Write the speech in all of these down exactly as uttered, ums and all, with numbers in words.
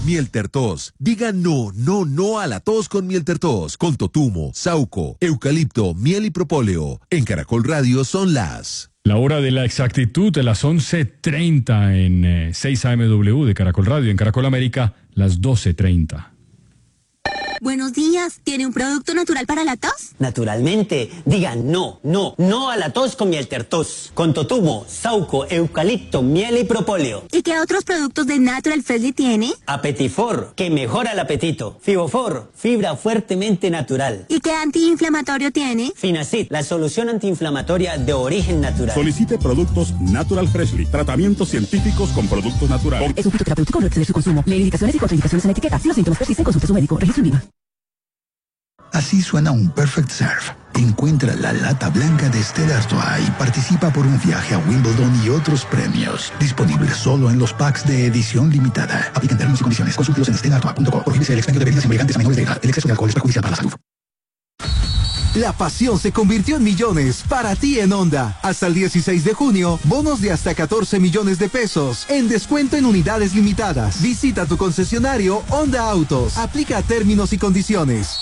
Mieltertos. Diga no, no, no a la tos con Mieltertos. Con totumo, sauco, eucalipto, miel y propóleo. En Caracol Radio son las... La hora de la exactitud de las once treinta en eh, seis A M W de Caracol Radio. En Caracol América, las doce treinta. Buenos días. ¿Tiene un producto natural para la tos? Naturalmente. Diga no, no, no a la tos con Mieltertos. Con totumo, sauco, eucalipto, miel y propóleo. ¿Y qué otros productos de Natural Freshly tiene? Apetifor, que mejora el apetito. Fibofor, fibra fuertemente natural. ¿Y qué antiinflamatorio tiene? Finacid, la solución antiinflamatoria de origen natural. Solicite productos Natural Freshly. Tratamientos científicos con productos naturales. Es un fitoterapéutico, no exceder su consumo. Lee indicaciones y contraindicaciones en la etiqueta. Si los síntomas persisten, consulte a su médico. Registro INVIMA. Así suena un Perfect Serve. Encuentra la lata blanca de Stella Artois y participa por un viaje a Wimbledon y otros premios. Disponible solo en los packs de edición limitada. Aplican términos y condiciones. Consúltelos en stella artois punto com. Prohíbese el expendio de bebidas embriagantes a menores de edad. El exceso de alcohol es perjudicial para la salud. La pasión se convirtió en millones para ti en Honda. Hasta el dieciséis de junio, bonos de hasta catorce millones de pesos en descuento en unidades limitadas. Visita tu concesionario Honda Autos. Aplica términos y condiciones.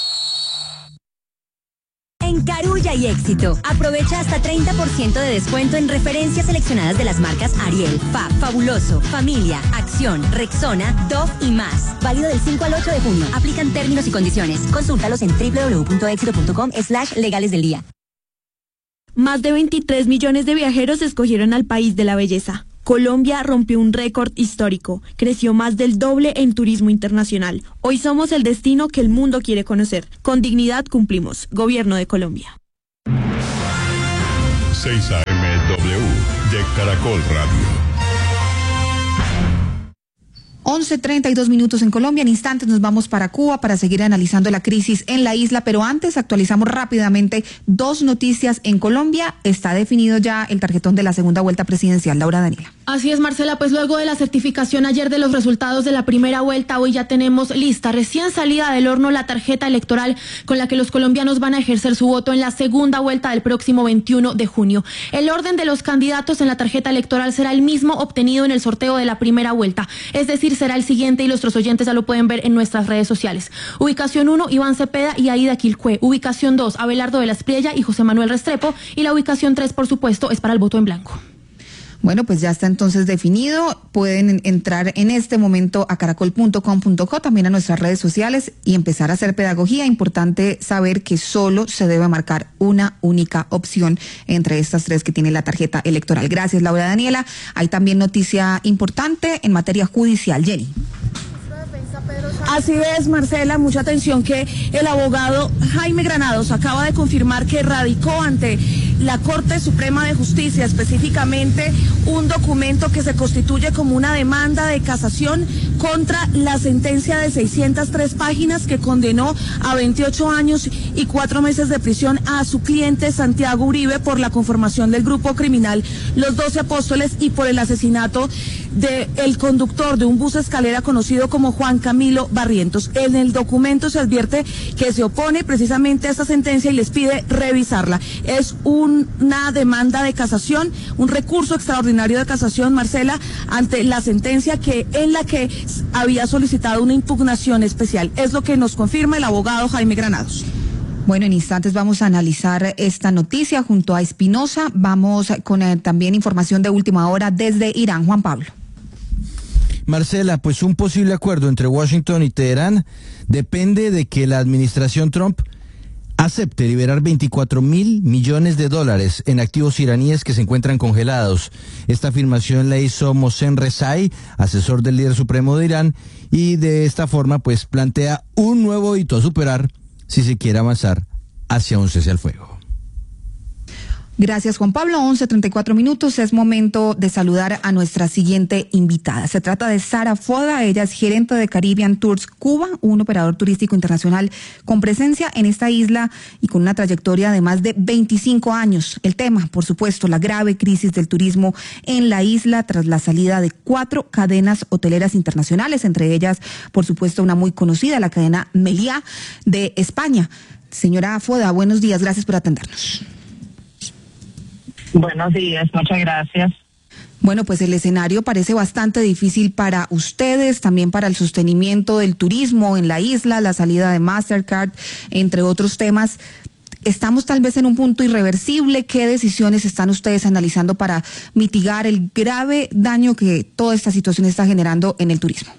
En Carulla y Éxito, aprovecha hasta treinta por ciento de descuento en referencias seleccionadas de las marcas Ariel, Fab, Fabuloso, Familia, Acción, Rexona, Dove y más. Válido del cinco al ocho de junio. Aplican términos y condiciones. Consúltalos en doble u doble u doble u punto éxito punto com slash legales del día. Más de veintitrés millones de viajeros escogieron al país de la belleza. Colombia rompió un récord histórico, creció más del doble en turismo internacional. Hoy somos el destino que el mundo quiere conocer. Con dignidad cumplimos. Gobierno de Colombia. seis A M W de Caracol Radio. once treinta y dos minutos en Colombia. En instantes nos vamos para Cuba para seguir analizando la crisis en la isla, pero antes actualizamos rápidamente dos noticias en Colombia. Está definido ya el tarjetón de la segunda vuelta presidencial. Laura Daniela. Así es, Marcela, pues luego de la certificación ayer de los resultados de la primera vuelta, hoy ya tenemos lista, recién salida del horno, la tarjeta electoral con la que los colombianos van a ejercer su voto en la segunda vuelta del próximo veintiuno de junio. El orden de los candidatos en la tarjeta electoral será el mismo obtenido en el sorteo de la primera vuelta, es decir, será el siguiente y nuestros oyentes ya lo pueden ver en nuestras redes sociales. Ubicación uno, Iván Cepeda y Aida Quilcue. Ubicación dos, Abelardo de la Espriella y José Manuel Restrepo. Y la ubicación tres, por supuesto, es para el voto en blanco. Bueno, pues ya está entonces definido. Pueden entrar en este momento a caracol punto com punto co, también a nuestras redes sociales y empezar a hacer pedagogía. Importante saber que solo se debe marcar una única opción entre estas tres que tiene la tarjeta electoral. Gracias, Laura Daniela. Hay también noticia importante en materia judicial. Jenny. Así es, Marcela, mucha atención que el abogado Jaime Granados acaba de confirmar que radicó ante la Corte Suprema de Justicia, específicamente un documento que se constituye como una demanda de casación contra la sentencia de seiscientas tres páginas que condenó a veintiocho años y cuatro meses de prisión a su cliente Santiago Uribe por la conformación del grupo criminal Los Doce Apóstoles y por el asesinato del conductor de un bus escalera conocido como Juan Camilo Barrientos. En el documento se advierte que se opone precisamente a esta sentencia y les pide revisarla. Es un, una demanda de casación, un recurso extraordinario de casación, Marcela, ante la sentencia que en la que había solicitado una impugnación especial. Es lo que nos confirma el abogado Jaime Granados. Bueno, en instantes vamos a analizar esta noticia junto a Espinosa. Vamos con eh, también información de última hora desde Irán. Juan Pablo. Marcela, pues un posible acuerdo entre Washington y Teherán depende de que la administración Trump acepte liberar veinticuatro mil millones de dólares en activos iraníes que se encuentran congelados. Esta afirmación la hizo Mohsen Rezai, asesor del líder supremo de Irán, y de esta forma pues plantea un nuevo hito a superar si se quiere avanzar hacia un cese al fuego. Gracias, Juan Pablo. once treinta y cuatro minutos. Es momento de saludar a nuestra siguiente invitada. Se trata de Sara Foda. Ella es gerente de Caribbean Tours Cuba, un operador turístico internacional con presencia en esta isla y con una trayectoria de más de veinticinco años. El tema, por supuesto, la grave crisis del turismo en la isla tras la salida de cuatro cadenas hoteleras internacionales, entre ellas, por supuesto, una muy conocida, la cadena Meliá de España. Señora Foda, buenos días. Gracias por atendernos. Buenos días, muchas gracias. Bueno, pues el escenario parece bastante difícil para ustedes, también para el sostenimiento del turismo en la isla, la salida de Mastercard, entre otros temas. ¿Estamos tal vez en un punto irreversible? ¿Qué decisiones están ustedes analizando para mitigar el grave daño que toda esta situación está generando en el turismo?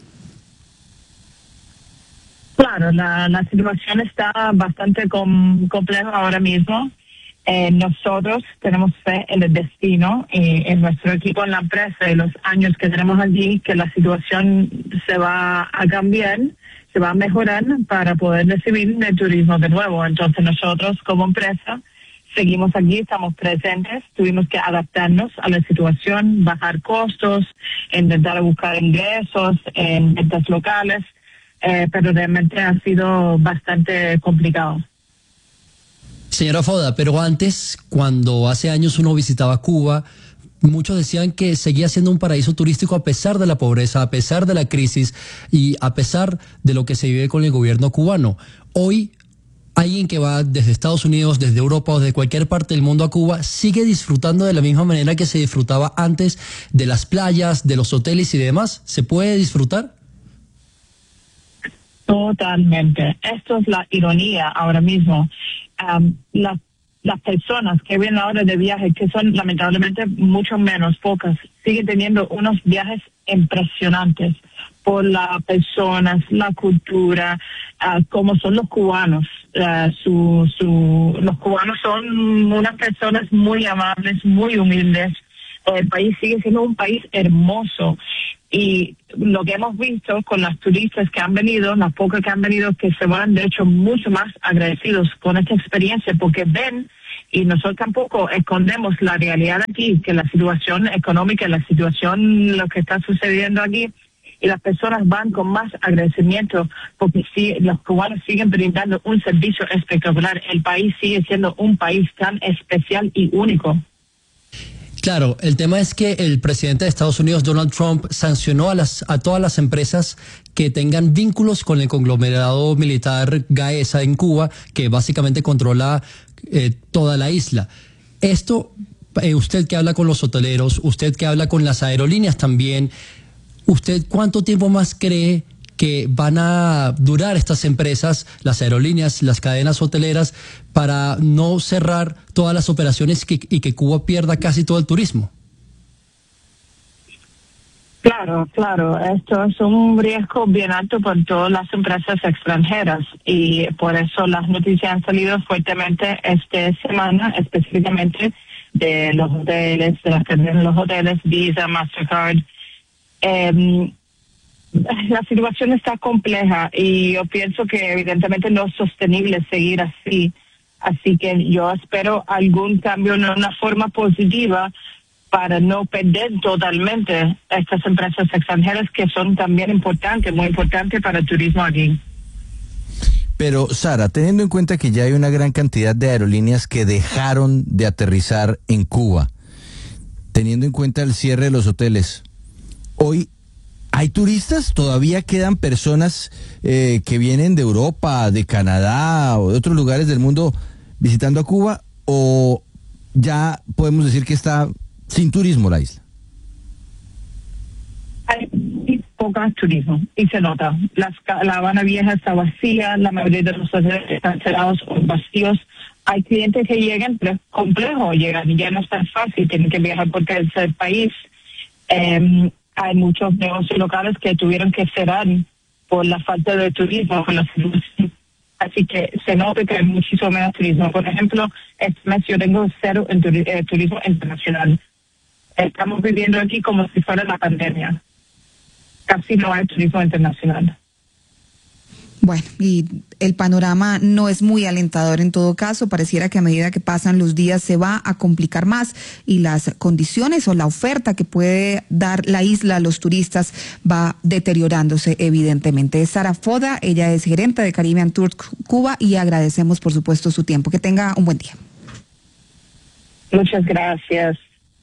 Claro, la, la situación está bastante com, compleja ahora mismo. Eh, nosotros tenemos fe en el destino y en nuestro equipo en la empresa y los años que tenemos allí, que la situación se va a cambiar, se va a mejorar para poder recibir el turismo de nuevo. Entonces nosotros como empresa seguimos aquí, estamos presentes, tuvimos que adaptarnos a la situación, bajar costos, intentar buscar ingresos en ventas locales, eh, pero realmente ha sido bastante complicado. Señora Foda, pero antes, cuando hace años uno visitaba Cuba, muchos decían que seguía siendo un paraíso turístico a pesar de la pobreza, a pesar de la crisis y a pesar de lo que se vive con el gobierno cubano. Hoy, alguien que va desde Estados Unidos, desde Europa o desde cualquier parte del mundo a Cuba, sigue disfrutando de la misma manera que se disfrutaba antes de las playas, de los hoteles y demás. ¿Se puede disfrutar? Totalmente. Esto es la ironía ahora mismo. Um, la, las personas que vienen ahora de viaje, que son lamentablemente mucho menos, pocas, siguen teniendo unos viajes impresionantes por las personas, la cultura, uh, como son los cubanos. Uh, su, su, los cubanos son unas personas muy amables, muy humildes. El país sigue siendo un país hermoso. Y lo que hemos visto con las turistas que han venido, las pocas que han venido, que se van de hecho mucho más agradecidos con esta experiencia porque ven, y nosotros tampoco escondemos la realidad aquí, que la situación económica, la situación, lo que está sucediendo aquí, y las personas van con más agradecimiento porque sí, los cubanos siguen brindando un servicio espectacular. El país sigue siendo un país tan especial y único. Claro, el tema es que el presidente de Estados Unidos, Donald Trump, sancionó a las a todas las empresas que tengan vínculos con el conglomerado militar Gaesa en Cuba, que básicamente controla eh, toda la isla. Esto, eh, usted que habla con los hoteleros, usted que habla con las aerolíneas también, ¿usted cuánto tiempo más cree que van a durar estas empresas, las aerolíneas, las cadenas hoteleras, para no cerrar todas las operaciones que, y que Cuba pierda casi todo el turismo? Claro, claro. Esto es un riesgo bien alto por todas las empresas extranjeras y por eso las noticias han salido fuertemente esta semana, específicamente de los hoteles, de las cadenas de los hoteles, Visa, Mastercard. Eh, La situación está compleja y yo pienso que evidentemente no es sostenible seguir así. Así que yo espero algún cambio en una forma positiva para no perder totalmente estas empresas extranjeras que son también importantes, muy importantes para el turismo aquí. Pero, Sara, teniendo en cuenta que ya hay una gran cantidad de aerolíneas que dejaron de aterrizar en Cuba, teniendo en cuenta el cierre de los hoteles, hoy ¿hay turistas? ¿Todavía quedan personas eh, que vienen de Europa, de Canadá o de otros lugares del mundo visitando a Cuba? ¿O ya podemos decir que está sin turismo la isla? Hay poco turismo y se nota. Las, la Habana Vieja está vacía, la mayoría de los hoteles están cerrados o vacíos. Hay clientes que llegan, pero es complejo llegar, ya no es tan fácil, tienen que viajar por el país. Eh, Hay muchos negocios locales que tuvieron que cerrar por la falta de turismo, por la situación. Así que se nota que hay muchísimo menos turismo. Por ejemplo, este mes yo tengo cero en turi eh, turismo internacional. Estamos viviendo aquí como si fuera la pandemia. Casi no hay turismo internacional. Bueno, y el panorama no es muy alentador en todo caso. Pareciera que a medida que pasan los días se va a complicar más y las condiciones o la oferta que puede dar la isla a los turistas va deteriorándose evidentemente. Es Sara Foda, ella es gerente de Caribbean Tours Cuba y agradecemos por supuesto su tiempo. Que tenga un buen día. Muchas gracias.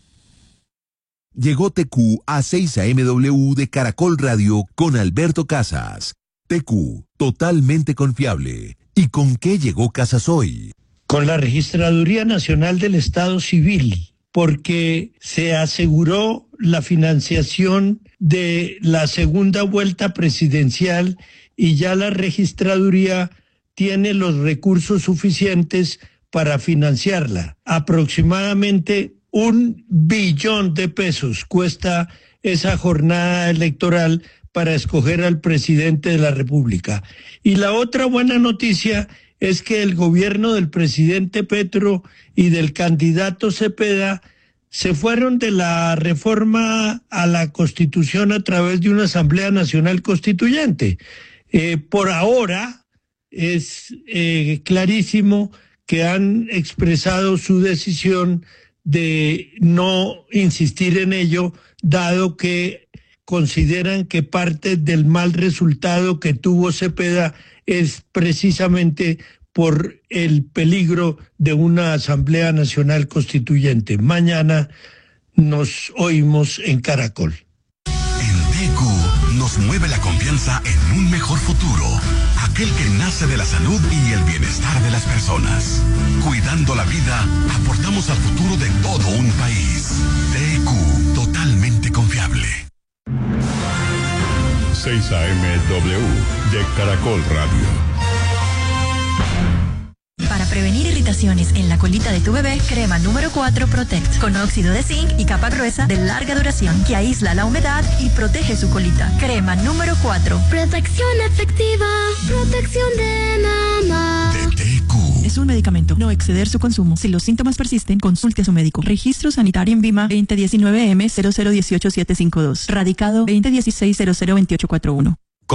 Llegó T Q a seis A M W de Caracol Radio con Alberto Casas. T Q, totalmente confiable. ¿Y con qué llegó Casas hoy? Con la Registraduría Nacional del Estado Civil, porque se aseguró la financiación de la segunda vuelta presidencial y ya la registraduría tiene los recursos suficientes para financiarla. Aproximadamente un billón de pesos cuesta esa jornada electoral para escoger al presidente de la República. Y la otra buena noticia es que el gobierno del presidente Petro y del candidato Cepeda se fueron de la reforma a la Constitución a través de una Asamblea Nacional Constituyente. Eh, por ahora es eh, clarísimo que han expresado su decisión de no insistir en ello, dado que consideran que parte del mal resultado que tuvo Cepeda es precisamente por el peligro de una Asamblea Nacional Constituyente. Mañana nos oímos en Caracol. En T Q nos mueve la confianza en un mejor futuro, aquel que nace de la salud y el bienestar de las personas. Cuidando la vida, aportamos al futuro de todo un país. T Q, totalmente confiable. seis A M W de Caracol Radio. Para prevenir irritaciones en la colita de tu bebé, crema número cuatro Protect, con óxido de zinc y capa gruesa de larga duración que aísla la humedad y protege su colita. Crema número cuatro. Protección efectiva, protección de mamá. De T Q. Es un medicamento, no exceder su consumo. Si los síntomas persisten, consulte a su médico. Registro sanitario en Vima veinte diecinueve M cero cero uno ocho siete cinco dos. Radicado veinte dieciséis cero cero veintiocho cuarenta y uno.